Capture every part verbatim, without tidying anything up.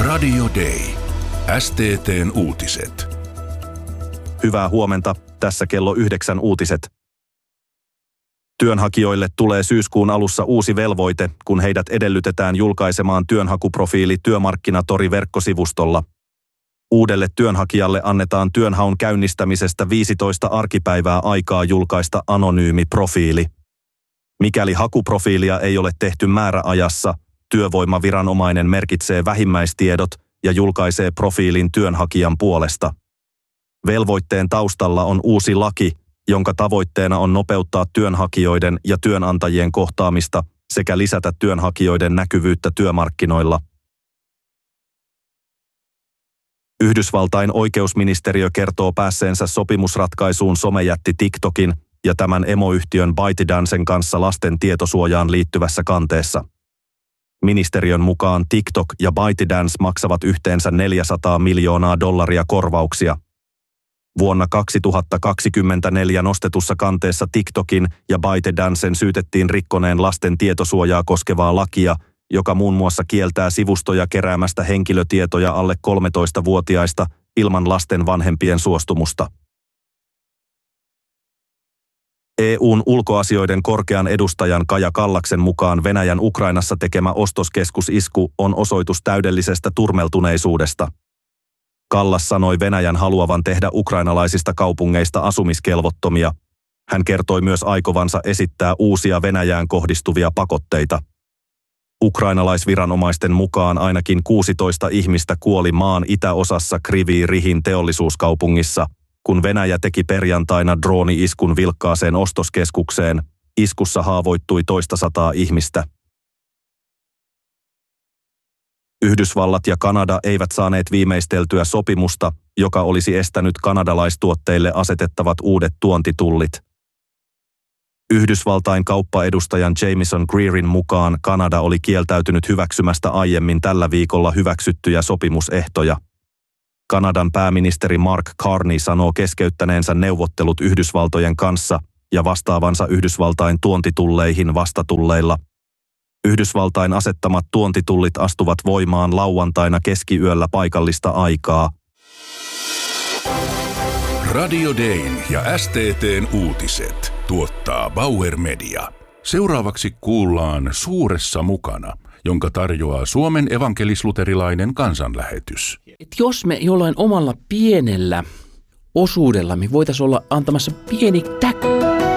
Radio Day. S T T:n uutiset. Hyvää huomenta, tässä kello yhdeksän uutiset. Työnhakijoille tulee syyskuun alussa uusi velvoite, kun heidät edellytetään julkaisemaan työnhakuprofiili Työmarkkinatori-verkkosivustolla. Uudelle työnhakijalle annetaan työnhaun käynnistämisestä viisitoista arkipäivää aikaa julkaista anonyymi profiili. Mikäli hakuprofiilia ei ole tehty määräajassa, työvoimaviranomainen merkitsee vähimmäistiedot ja julkaisee profiilin työnhakijan puolesta. Velvoitteen taustalla on uusi laki, jonka tavoitteena on nopeuttaa työnhakijoiden ja työnantajien kohtaamista sekä lisätä työnhakijoiden näkyvyyttä työmarkkinoilla. Yhdysvaltain oikeusministeriö kertoo päässeensä sopimusratkaisuun somejätti TikTokin ja tämän emoyhtiön ByteDancen kanssa lasten tietosuojaan liittyvässä kanteessa. Ministeriön mukaan TikTok ja ByteDance maksavat yhteensä neljäsataa miljoonaa dollaria korvauksia. Vuonna kaksituhattakaksikymmentäneljä nostetussa kanteessa TikTokin ja ByteDancen syytettiin rikkoneen lasten tietosuojaa koskevaa lakia, joka muun muassa kieltää sivustoja keräämästä henkilötietoja alle kolmetoistavuotiaista ilman lasten vanhempien suostumusta. E U:n ulkoasioiden korkean edustajan Kaja Kallaksen mukaan Venäjän Ukrainassa tekemä ostoskeskusisku on osoitus täydellisestä turmeltuneisuudesta. Kallas sanoi Venäjän haluavan tehdä ukrainalaisista kaupungeista asumiskelvottomia. Hän kertoi myös aikovansa esittää uusia Venäjään kohdistuvia pakotteita. Ukrainalaisviranomaisten mukaan ainakin kuusitoista ihmistä kuoli maan itäosassa Kryvyi Rihin teollisuuskaupungissa, kun Venäjä teki perjantaina drooni-iskun vilkkaaseen ostoskeskukseen. Iskussa haavoittui toista sataa ihmistä. Yhdysvallat ja Kanada eivät saaneet viimeisteltyä sopimusta, joka olisi estänyt kanadalaistuotteille asetettavat uudet tuontitullit. Yhdysvaltain kauppaedustajan Jamieson Greerin mukaan Kanada oli kieltäytynyt hyväksymästä aiemmin tällä viikolla hyväksyttyjä sopimusehtoja. Kanadan pääministeri Mark Carney sanoo keskeyttäneensä neuvottelut Yhdysvaltojen kanssa ja vastaavansa Yhdysvaltain tuontitulleihin vastatulleilla. Yhdysvaltain asettamat tuontitullit astuvat voimaan lauantaina keskiyöllä paikallista aikaa. Radio Dayn ja S T T:n uutiset tuottaa Bauer Media. Seuraavaksi kuullaan Suuressa mukana, jonka tarjoaa Suomen evankelis-luterilainen kansanlähetys. Et jos me jollain omalla pienellä osuudella me voitaisiin olla antamassa pieni täky.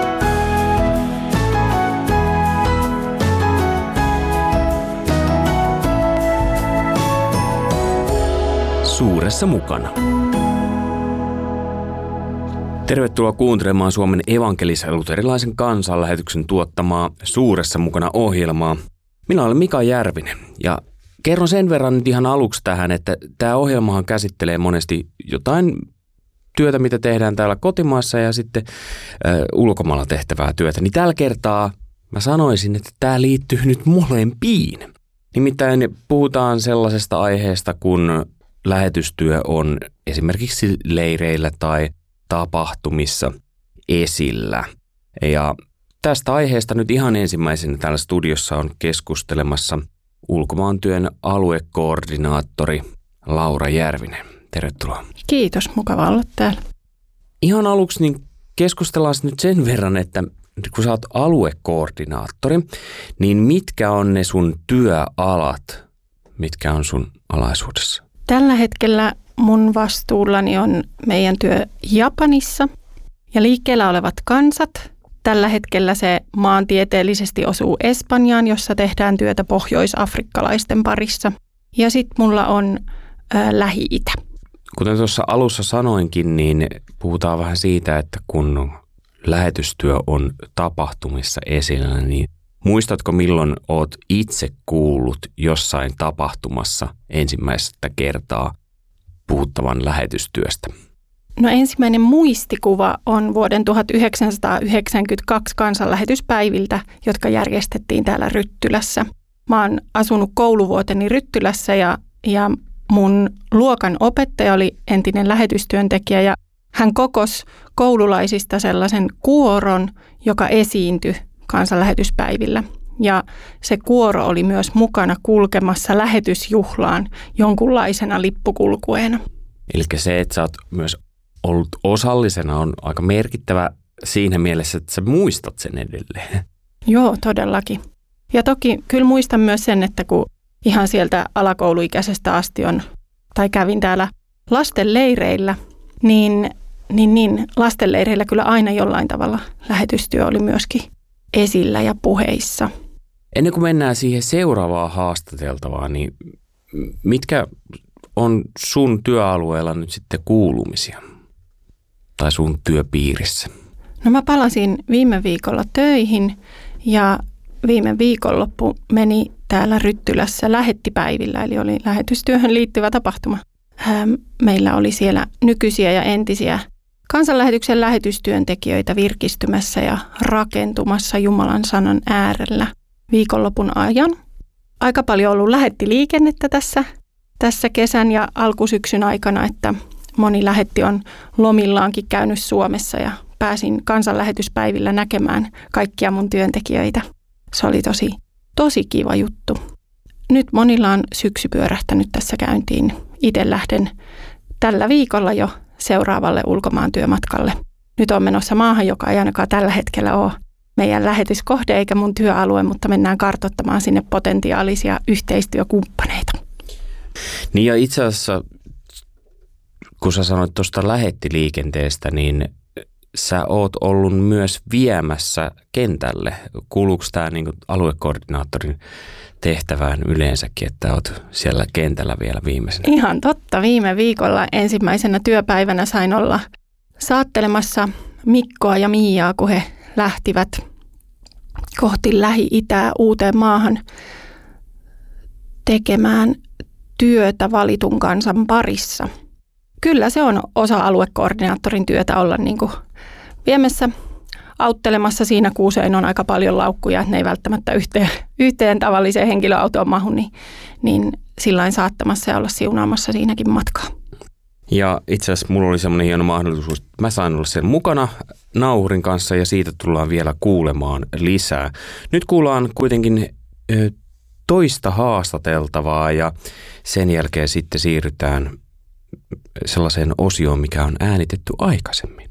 Suuressa mukana. Tervetuloa kuuntelemaan Suomen evankelis-luterilaisen kansanlähetyksen tuottamaa Suuressa mukana -ohjelmaa. Minä olen Mika Järvinen ja kerron sen verran nyt ihan aluksi tähän, että tämä ohjelmahan käsittelee monesti jotain työtä, mitä tehdään täällä kotimaassa ja sitten äh, ulkomailla tehtävää työtä. Niin tällä kertaa mä sanoisin, että tämä liittyy nyt molempiin. Nimittäin puhutaan sellaisesta aiheesta, kun lähetystyö on esimerkiksi leireillä tai tapahtumissa esillä. Ja tästä aiheesta nyt ihan ensimmäisenä täällä studiossa on keskustelemassa ulkomaantyön aluekoordinaattori Laura Järvinen. Tervetuloa. Kiitos, mukava olla täällä. Ihan aluksi niin keskustellaan nyt sen verran, että kun sä oot aluekoordinaattori, niin mitkä on ne sun työalat, mitkä on sun alaisuudessa? Tällä hetkellä mun vastuullani on meidän työ Japanissa ja liikkeellä olevat kansat. Tällä hetkellä se maantieteellisesti osuu Espanjaan, jossa tehdään työtä pohjois-afrikkalaisten parissa. Ja sitten mulla on ä, Lähi-Itä. Kuten tuossa alussa sanoinkin, niin puhutaan vähän siitä, että kun lähetystyö on tapahtumissa esillä, niin muistatko milloin oot itse kuullut jossain tapahtumassa ensimmäistä kertaa puhuttavan lähetystyöstä? No ensimmäinen muistikuva on vuoden tuhatyhdeksänsataayhdeksänkymmentäkaksi kansanlähetyspäiviltä, jotka järjestettiin täällä Ryttylässä. Mä oon asunut kouluvuoteni Ryttylässä ja, ja mun luokan opettaja oli entinen lähetystyöntekijä ja hän kokosi koululaisista sellaisen kuoron, joka esiintyi kansanlähetyspäivillä. ja se kuoro oli myös mukana kulkemassa lähetysjuhlaan jonkunlaisena lippukulkueena. Eli se, että sä oot myös ollut osallisena, on aika merkittävä siinä mielessä, että sä muistat sen edelleen. Joo, todellakin. Ja toki kyllä muistan myös sen, että kun ihan sieltä alakouluikäisestä asti on, tai kävin täällä lastenleireillä, niin, niin, niin lastenleireillä kyllä aina jollain tavalla lähetystyö oli myöskin esillä ja puheissa. Ennen kuin mennään siihen seuraavaan haastateltavaan, niin mitkä on sun työalueella nyt sitten kuulumisia tai sun työpiirissä? No mä palasin viime viikolla töihin ja viime viikonloppu meni täällä Ryttylässä lähettipäivillä, eli oli lähetystyöhön liittyvä tapahtuma. Meillä oli siellä nykyisiä ja entisiä kansanlähetyksen lähetystyöntekijöitä virkistymässä ja rakentumassa Jumalan sanan äärellä viikonlopun ajan. Aika paljon ollut lähettiliikennettä tässä, tässä kesän ja alkusyksyn aikana, että moni lähetti on lomillaankin käynyt Suomessa ja pääsin kansanlähetyspäivillä näkemään kaikkia mun työntekijöitä. Se oli tosi, tosi kiva juttu. Nyt monilla on syksy pyörähtänyt tässä käyntiin. Itse lähden tällä viikolla jo seuraavalle ulkomaan työmatkalle. Nyt on menossa maahan, joka ei ainakaan tällä hetkellä ole meidän lähetyskohde eikä mun työalue, mutta mennään kartoittamaan sinne potentiaalisia yhteistyökumppaneita. Niin ja itse asiassa, kun sä sanoit tuosta lähettiliikenteestä, niin sä oot ollut myös viemässä kentälle. Kuuluuko tämä niin kuin aluekoordinaattorin tehtävään yleensäkin, että oot siellä kentällä vielä viimeisenä? Ihan totta. Viime viikolla ensimmäisenä työpäivänä sain olla saattelemassa Mikkoa ja Miiaa, kun he lähtivät kohti Lähi-Itää uuteen maahan tekemään työtä valitun kansan parissa. Kyllä se on osa aluekoordinaattorin työtä olla niin kuin viemässä, auttelemassa siinä, kun usein on aika paljon laukkuja, että ne ei välttämättä yhteen, yhteen tavalliseen henkilöautoon mahu, niin, niin sillain saattamassa ja olla siunaamassa siinäkin matkaa. Ja itse asiassa mulla oli semmoinen hieno mahdollisuus, että mä sain olla sen mukana nauhurin kanssa ja siitä tullaan vielä kuulemaan lisää. Nyt kuullaan kuitenkin ö, toista haastateltavaa ja sen jälkeen sitten siirrytään sellaiseen osioon, mikä on äänitetty aikaisemmin.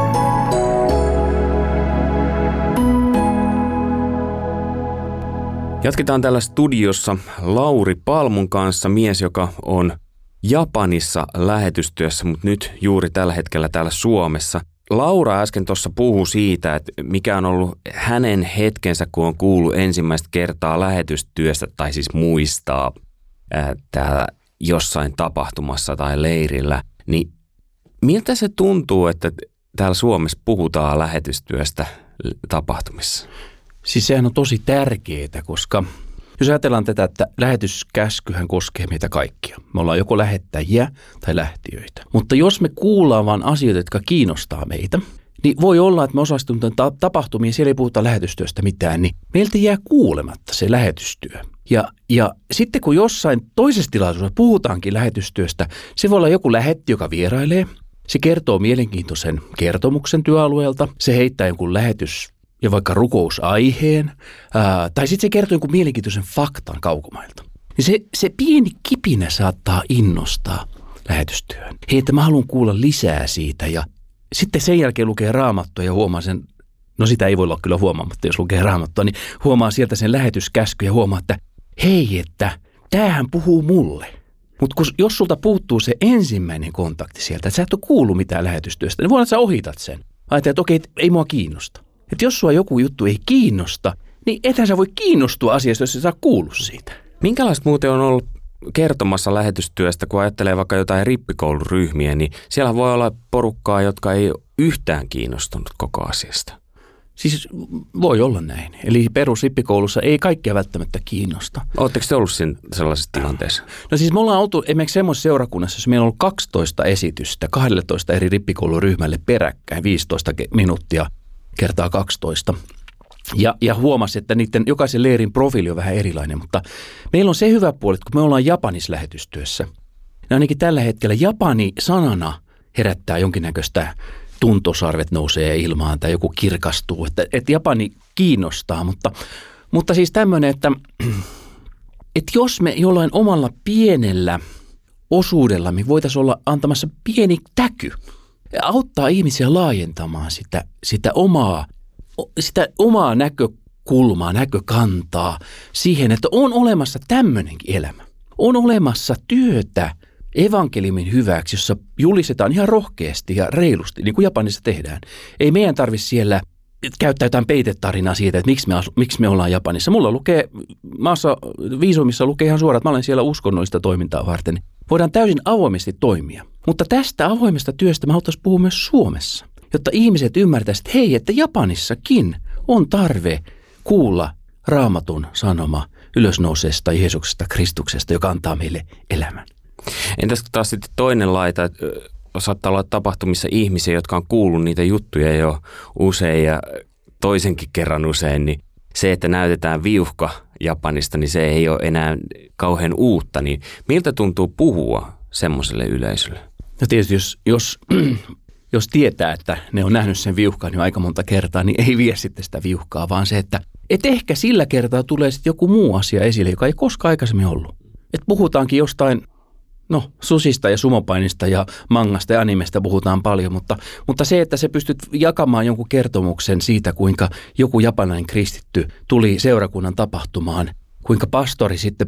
Jatketaan täällä studiossa Lauri Palmun kanssa, mies, joka on Japanissa lähetystyössä, mutta nyt juuri tällä hetkellä täällä Suomessa. Laura äsken tuossa puhui siitä, että mikä on ollut hänen hetkensä, kun on kuullut ensimmäistä kertaa lähetystyöstä, tai siis muistaa ää, täällä jossain tapahtumassa tai leirillä. Niin miltä se tuntuu, että täällä Suomessa puhutaan lähetystyöstä tapahtumissa? Siis sehän on tosi tärkeää, koska jos ajatellaan tätä, että lähetyskäskyhän koskee meitä kaikkia. Me ollaan joko lähettäjiä tai lähtiöitä. Mutta jos me kuullaan vain asioita, jotka kiinnostaa meitä, niin voi olla, että me osallistumme tapahtumiin, siellä ei puhuta lähetystyöstä mitään, niin meiltä jää kuulematta se lähetystyö. Ja, ja sitten kun jossain toisessa tilaisuudessa puhutaankin lähetystyöstä, se voi olla joku lähetti, joka vierailee. Se kertoo mielenkiintoisen kertomuksen työalueelta, se heittää jonkun lähetys ja vaikka rukousaiheen, ää, tai sitten se kertoo jonkun mielenkiintoisen faktan kaukomailta. Niin se, se pieni kipinä saattaa innostaa lähetystyöhön. Hei, että mä haluan kuulla lisää siitä ja sitten sen jälkeen lukee Raamattua ja huomaa sen, no sitä ei voi olla kyllä huomaamatta, jos lukee Raamattua, niin huomaa sieltä sen lähetyskäsky ja huomaa, että hei, että tämähän puhuu mulle. Mutta jos sulta puuttuu se ensimmäinen kontakti sieltä, että sä et ole kuullut mitään lähetystyöstä, niin voi olla, että sä ohitat sen. Ajattelet, että okei, ei mua kiinnosta. Että jos sua joku juttu ei kiinnosta, niin ethän sä voi kiinnostua asiasta, jos sä saa kuullut siitä. Minkälaista muuten on ollut kertomassa lähetystyöstä, kun ajattelee vaikka jotain rippikouluryhmiä, niin siellä voi olla porukkaa, jotka ei ole yhtään kiinnostunut koko asiasta. Siis voi olla näin. Eli perusrippikoulussa ei kaikkea välttämättä kiinnosta. Oletteko te ollut siinä sellaisessa tilanteessa? No siis me ollaan oltu esimerkiksi semmoisessa seurakunnassa, jossa meillä on ollut kaksitoista esitystä kaksitoista eri rippikouluryhmälle peräkkäin, viisitoista minuuttia kertaa kaksitoista. Ja, ja huomasi, että niiden jokaisen leirin profiili on vähän erilainen, mutta meillä on se hyvä puoli, että kun me ollaan Japanissa lähetystyössä, niin ainakin tällä hetkellä Japani sanana herättää jonkinnäköistä tuntosarvet nousee ilmaan tai joku kirkastuu, että, että Japani kiinnostaa, mutta, Mutta siis tämmöinen, että, että jos me jollain omalla pienellä osuudella me voitaisiin olla antamassa pieni täky ja auttaa ihmisiä laajentamaan sitä, sitä, omaa, sitä omaa näkökulmaa, näkökantaa siihen, että on olemassa tämmöinenkin elämä. On olemassa työtä evankeliumin hyväksi, jossa julistetaan ihan rohkeasti ja reilusti, niin kuin Japanissa tehdään. Ei meidän tarvitse siellä käyttää jotain peitetarinaa siitä, että miksi me, asu, miksi me ollaan Japanissa. Mulla lukee, maassa viisumissa lukee ihan suoraan, että mä olen siellä uskonnollista toimintaa varten. Voidaan täysin avoimesti toimia. Mutta tästä avoimesta työstä mä haluaisin puhua myös Suomessa, jotta ihmiset ymmärtäisivät, että hei, että Japanissakin on tarve kuulla Raamatun sanoma ylösnouseesta Jeesuksesta, Kristuksesta, joka antaa meille elämän. Entäs taas sitten toinen laita, että saattaa olla tapahtumissa ihmisiä, jotka on kuullut niitä juttuja jo usein ja toisenkin kerran usein, niin se, että näytetään viuhka Japanista, niin se ei ole enää kauhean uutta. Niin miltä tuntuu puhua semmoiselle yleisölle? No tietysti, jos, jos, jos tietää, että ne on nähnyt sen viuhkan jo aika monta kertaa, niin ei vie sitten sitä viuhkaa, vaan se, että et ehkä sillä kertaa tulee sitten joku muu asia esille, joka ei koskaan aikaisemmin ollut. Että puhutaankin jostain, no susista ja sumopainista ja mangasta ja animesta puhutaan paljon, mutta, mutta se, että sä pystyt jakamaan jonkun kertomuksen siitä, kuinka joku japanilainen kristitty tuli seurakunnan tapahtumaan, kuinka pastori sitten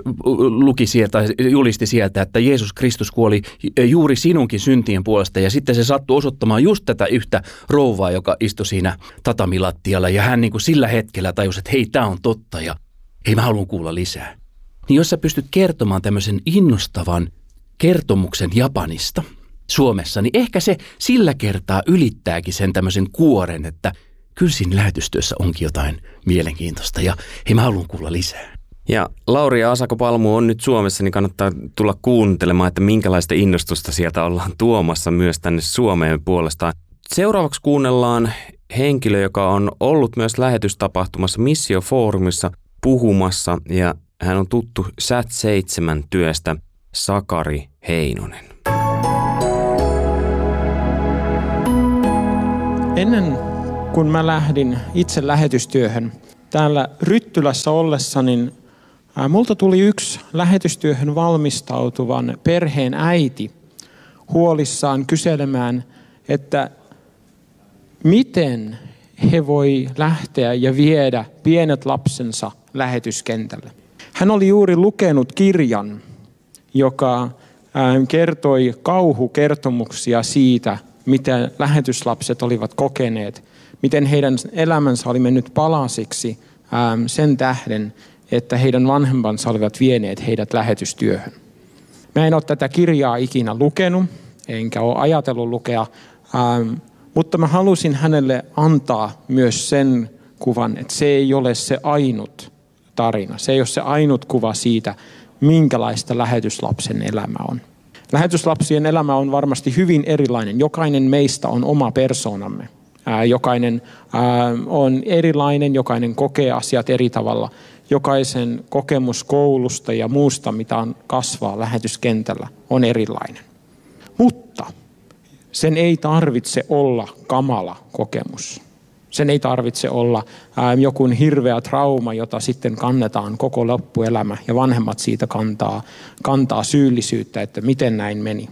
luki sieltä, julisti sieltä, että Jeesus Kristus kuoli juuri sinunkin syntien puolesta ja sitten se sattui osoittamaan just tätä yhtä rouvaa, joka istui siinä tatamilattialla ja hän niin kuin sillä hetkellä tajusi, että hei, tämä on totta ja hei, mä haluan kuulla lisää. Niin jos sä pystyt kertomaan tämmöisen innostavan kertomuksen Japanista Suomessa, niin ehkä se sillä kertaa ylittääkin sen tämmöisen kuoren, että kyllä siinä lähetystyössä onkin jotain mielenkiintoista ja hei, mä haluan kuulla lisää. Ja Lauri ja Asako Palmu on nyt Suomessa, niin kannattaa tulla kuuntelemaan, että minkälaista innostusta sieltä ollaan tuomassa myös tänne Suomeen puolestaan. Seuraavaksi kuunnellaan henkilö, joka on ollut myös lähetystapahtumassa Missio-foorumissa puhumassa ja hän on tuttu Sat seitsemän työstä, Sakari Heinonen. Ennen kuin mä lähdin itse lähetystyöhön täällä Ryttylässä ollessa, niin ää, multa tuli yksi lähetystyöhön valmistautuvan perheen äiti huolissaan kyselemään, että miten he voi lähteä ja viedä pienet lapsensa lähetyskentälle. Hän oli juuri lukenut kirjan, joka ää, kertoi kauhukertomuksia siitä, mitä lähetyslapset olivat kokeneet, miten heidän elämänsä oli mennyt palasiksi ää, sen tähden, että heidän vanhempansa olivat vieneet heidät lähetystyöhön. Mä en ole tätä kirjaa ikinä lukenut, enkä ole ajatellut lukea, ää, mutta mä halusin hänelle antaa myös sen kuvan, että se ei ole se ainut tarina. Se ei ole se ainut kuva siitä, minkälaista lähetyslapsen elämä on. Lähetyslapsien elämä on varmasti hyvin erilainen. Jokainen meistä on oma persoonamme. Ää, jokainen ää, on erilainen, jokainen kokee asiat eri tavalla. Jokaisen kokemus koulusta ja muusta, mitä on kasvaa lähetyskentällä, on erilainen. Mutta sen ei tarvitse olla kamala kokemus. Sen ei tarvitse olla ää, joku hirveä trauma, jota sitten kannetaan koko loppuelämä ja vanhemmat siitä kantaa, kantaa syyllisyyttä, että miten näin meni.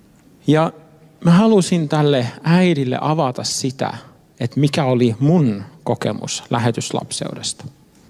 Ja mä halusin tälle äidille avata sitä, että mikä oli mun kokemus lähetyslapseudesta.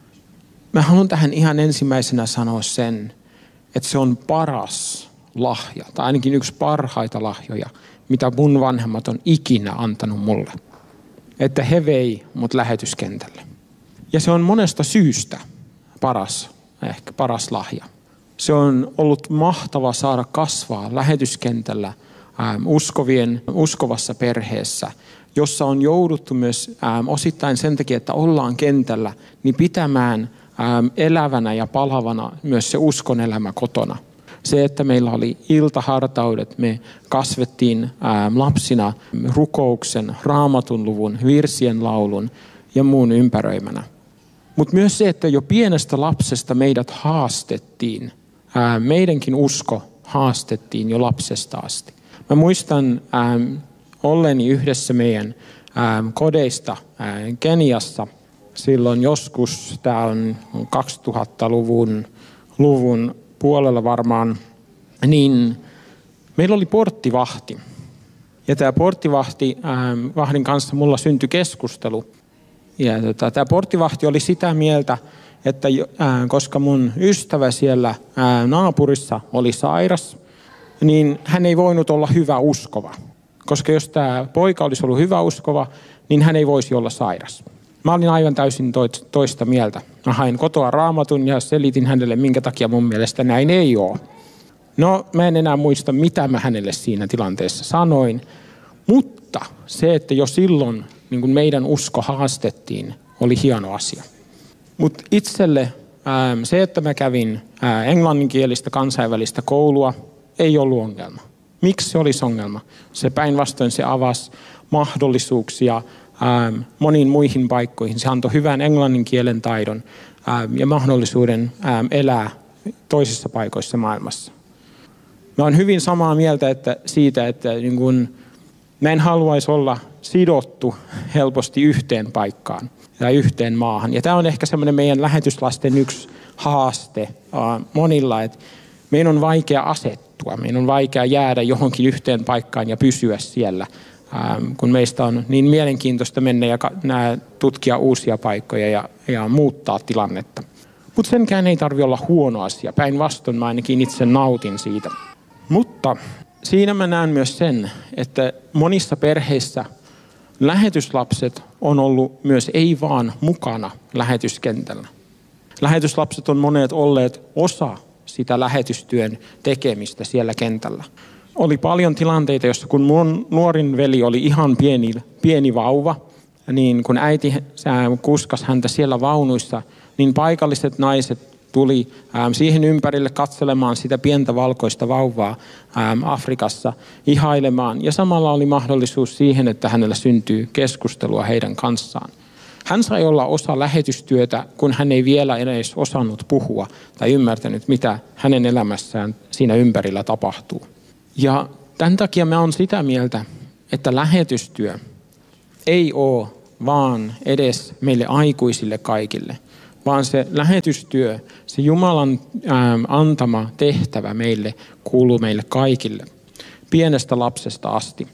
Mä haluan tähän ihan ensimmäisenä sanoa sen, että se on paras lahja, tai ainakin yksi parhaita lahjoja, mitä mun vanhemmat on ikinä antanut mulle. Että he vei mut lähetyskentälle. Ja se on monesta syystä paras, ehkä paras lahja. Se on ollut mahtava saada kasvaa lähetyskentällä ähm, uskovien, uskovassa perheessä, jossa on jouduttu myös ähm, osittain sen takia, että ollaan kentällä, niin pitämään ähm, elävänä ja palavana myös se uskon elämä kotona. Se, että meillä oli iltahartaudet, me kasvettiin ää, lapsina rukouksen, raamatun luvun, virsien laulun ja muun ympäröimänä. Mutta myös se, että jo pienestä lapsesta meidät haastettiin, ää, meidänkin usko haastettiin jo lapsesta asti. Mä muistan ää, olleni yhdessä meidän ää, kodeista ää, Keniassa silloin joskus, tämä on kaksituhattaluvun luvun puolella varmaan, niin meillä oli porttivahti. Ja tämä porttivahti, ähm, vahdin kanssa mulla syntyi keskustelu. Ja tota, tämä porttivahti oli sitä mieltä, että äh, koska mun ystävä siellä äh, naapurissa oli sairas, niin hän ei voinut olla hyvä uskova. Koska jos tämä poika olisi ollut hyvä uskova, niin hän ei voisi olla sairas. Mä olin aivan täysin toista mieltä. Mä hain kotoa raamatun ja selitin hänelle, minkä takia mun mielestä näin ei ole. No, mä en enää muista, mitä mä hänelle siinä tilanteessa sanoin. Mutta se, että jo silloin niin kun meidän usko haastettiin, oli hieno asia. Mutta itselle ää, se, että mä kävin ää, englanninkielistä kansainvälistä koulua, ei ollut ongelma. Miksi se olisi ongelma? Se päinvastoin se avasi mahdollisuuksia ää, moniin muihin paikkoihin. Se antoi hyvän englannin kielen taidon ää, ja mahdollisuuden ää, elää toisissa paikoissa maailmassa. Mä oon hyvin samaa mieltä että siitä, että niin kun, mä en haluaisi olla sidottu helposti yhteen paikkaan tai yhteen maahan. Ja tämä on ehkä semmoinen meidän lähetyslasten yksi haaste uh, monilla, että meidän on vaikea asettua, meidän on vaikea jäädä johonkin yhteen paikkaan ja pysyä siellä, uh, kun meistä on niin mielenkiintoista mennä ja nää, tutkia uusia paikkoja ja, ja muuttaa tilannetta. Mutta senkään ei tarvitse olla huono asia, päinvastoin mä ainakin itse nautin siitä. Mutta siinä mä näen myös sen, että monissa perheissä lähetyslapset on ollut myös ei vaan mukana lähetyskentällä. Lähetyslapset on monet olleet osa sitä lähetystyön tekemistä siellä kentällä. Oli paljon tilanteita, joissa kun mun nuorin veli oli ihan pieni, pieni vauva, niin kun äiti kuskas häntä siellä vaunuissa, niin paikalliset naiset tuli äm, siihen ympärille katselemaan sitä pientä valkoista vauvaa äm, Afrikassa, ihailemaan. Ja samalla oli mahdollisuus siihen, että hänellä syntyy keskustelua heidän kanssaan. Hän sai olla osa lähetystyötä, kun hän ei vielä edes osannut puhua tai ymmärtänyt, mitä hänen elämässään siinä ympärillä tapahtuu. Ja tämän takia mä oon sitä mieltä, että lähetystyö ei ole vaan edes meille aikuisille kaikille, vaan se lähetystyö, se Jumalan ää, antama tehtävä meille kuuluu meille kaikille, pienestä lapsesta asti.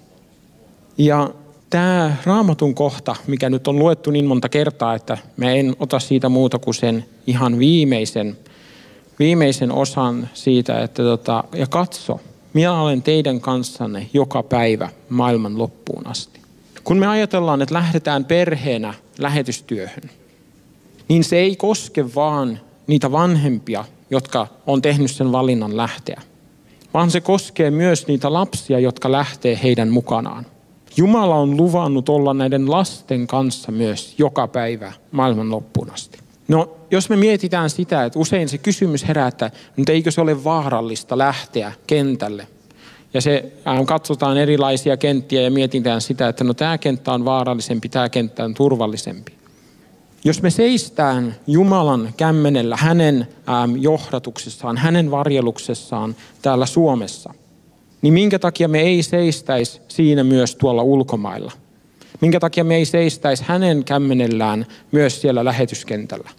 Ja tämä Raamatun kohta, mikä nyt on luettu niin monta kertaa, että mä en ota siitä muuta kuin sen ihan viimeisen, viimeisen osan siitä, että tota, ja katso, minä olen teidän kanssanne joka päivä maailman loppuun asti. Kun me ajatellaan, että lähdetään perheenä lähetystyöhön, niin se ei koske vaan niitä vanhempia, jotka on tehnyt sen valinnan lähteä, vaan se koskee myös niitä lapsia, jotka lähtee heidän mukanaan. Jumala on luvannut olla näiden lasten kanssa myös joka päivä maailman loppuun asti. No, jos me mietitään sitä, että usein se kysymys herää, että nyt eikö se ole vaarallista lähteä kentälle. Ja se äh, katsotaan erilaisia kenttiä ja mietitään sitä, että no tämä kenttä on vaarallisempi, tämä kenttä on turvallisempi. Jos me seistään Jumalan kämmenellä hänen ähm, johdatuksessaan, hänen varjeluksessaan täällä Suomessa, niin minkä takia me ei seistäisi siinä myös tuolla ulkomailla? Minkä takia me ei seistäisi hänen kämmenellään myös siellä lähetyskentällä?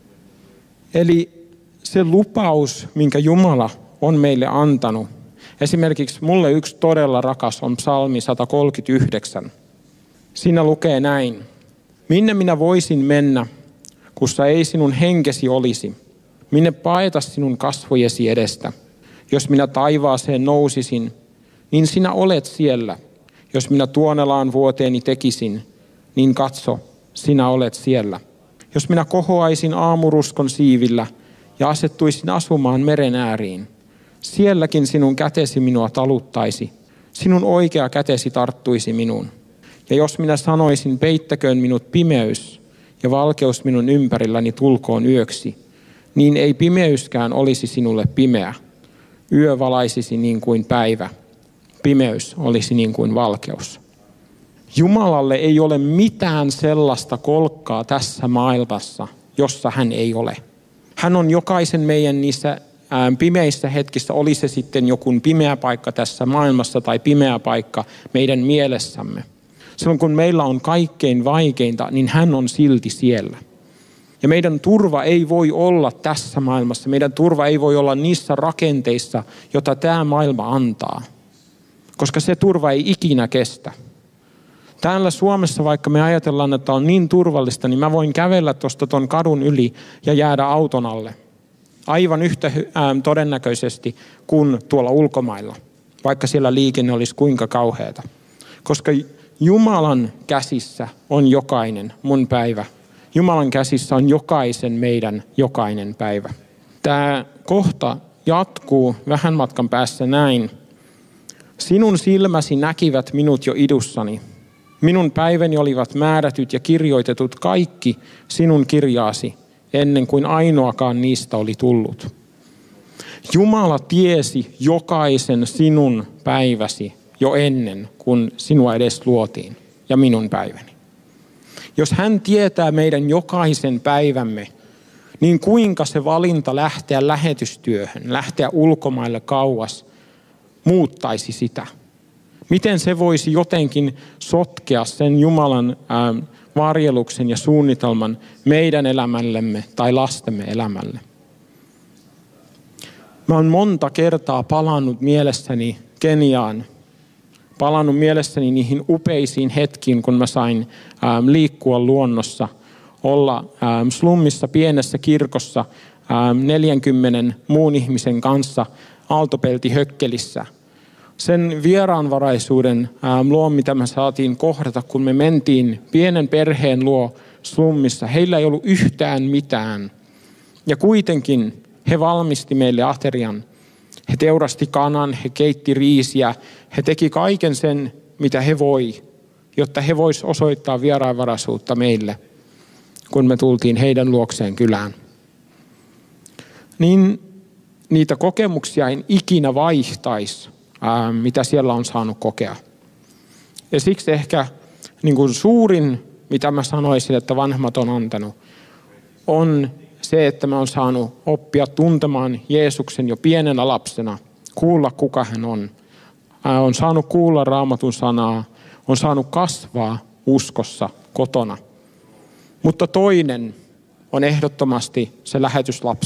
Eli se lupaus, minkä Jumala on meille antanut, esimerkiksi mulle yksi todella rakas on psalmi sata kolmekymmentäyhdeksän. Siinä lukee näin: minne minä voisin mennä, kussa ei sinun henkesi olisi? Minne paeta sinun kasvojesi edestä? Jos minä taivaaseen nousisin, niin sinä olet siellä. Jos minä tuonelaan vuoteeni tekisin, niin katso, sinä olet siellä. Jos minä kohoaisin aamuruskon siivillä ja asettuisin asumaan meren ääriin, sielläkin sinun kätesi minua taluttaisi, sinun oikea kätesi tarttuisi minuun. Ja jos minä sanoisin, peittäköön minut pimeys ja valkeus minun ympärilläni tulkoon yöksi, niin ei pimeyskään olisi sinulle pimeä. Yö valaisisi niin kuin päivä, pimeys olisi niin kuin valkeus. Jumalalle ei ole mitään sellaista kolkkaa tässä maailmassa, jossa hän ei ole. Hän on jokaisen meidän niissä pimeissä hetkissä, oli se sitten joku pimeä paikka tässä maailmassa tai pimeä paikka meidän mielessämme. Silloin kun meillä on kaikkein vaikeinta, niin hän on silti siellä. Ja meidän turva ei voi olla tässä maailmassa. Meidän turva ei voi olla niissä rakenteissa, jota tämä maailma antaa. Koska se turva ei ikinä kestä. Täällä Suomessa, vaikka me ajatellaan, että on niin turvallista, niin mä voin kävellä tuosta ton kadun yli ja jäädä auton alle. Aivan yhtä äh, todennäköisesti kuin tuolla ulkomailla, vaikka siellä liikenne olisi kuinka kauheata. Koska Jumalan käsissä on jokainen mun päivä. Jumalan käsissä on jokaisen meidän jokainen päivä. Tämä kohta jatkuu vähän matkan päässä näin. Sinun silmäsi näkivät minut jo idussani. Minun päiväni olivat määrätyt ja kirjoitetut kaikki sinun kirjaasi, ennen kuin ainoakaan niistä oli tullut. Jumala tiesi jokaisen sinun päiväsi jo ennen kuin sinua edes luotiin ja minun päiväni. Jos hän tietää meidän jokaisen päivämme, niin kuinka se valinta lähteä lähetystyöhön, lähteä ulkomaille kauas, muuttaisi sitä? Miten se voisi jotenkin sotkea sen Jumalan ähm, varjeluksen ja suunnitelman meidän elämällemme tai lastemme elämälle? Mä oon monta kertaa palannut mielessäni Keniaan. Palannut mielessäni niihin upeisiin hetkiin, kun mä sain ähm, liikkua luonnossa, olla ähm, slummissa pienessä kirkossa ähm, neljänkymmenen muun ihmisen kanssa aaltopeltihökkelissä. Sen vieraanvaraisuuden ähm, luo, mitä me saatiin kohdata, kun me mentiin pienen perheen luo slummissa. Heillä ei ollut yhtään mitään. Ja kuitenkin he valmisti meille aterian. He teurasti kanan, he keitti riisiä, he teki kaiken sen, mitä he voi, jotta he vois osoittaa vieraanvaraisuutta meille, kun me tultiin heidän luokseen kylään. Niin niitä kokemuksia en ikinä vaihtaisi, ää, mitä siellä on saanut kokea. Ja siksi ehkä niin kuin suurin, mitä mä sanoisin, että vanhemmat on antanut, on se, että mä oon saanut oppia tuntemaan Jeesuksen jo pienenä lapsena, kuulla kuka hän on. Ää, on saanut kuulla Raamatun sanaa, on saanut kasvaa uskossa kotona. Mutta toinen on ehdottomasti se lähetyslapsi.